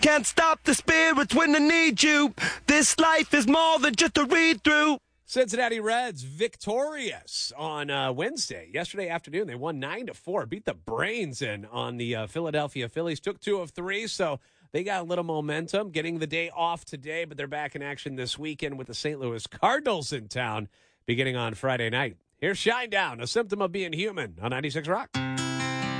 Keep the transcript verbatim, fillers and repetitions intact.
Can't stop the spirits when they need you. This life is more than just a read-through. Cincinnati Reds victorious on uh, Wednesday. Yesterday afternoon, they won nine to four, beat the brains in on the uh, Philadelphia Phillies. Took two of three, so they got a little momentum, getting the day off today, but they're back in action this weekend with the Saint Louis Cardinals in town beginning on Friday night. Here's Shinedown, a symptom of being human on ninety-six Rock.